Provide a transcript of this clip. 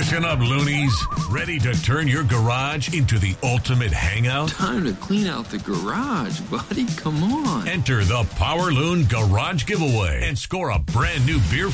Listen up, loonies. Ready to turn your garage into the ultimate hangout? Time to clean out the garage, buddy. Come on. Enter the Power Loon Garage Giveaway and score a brand new beer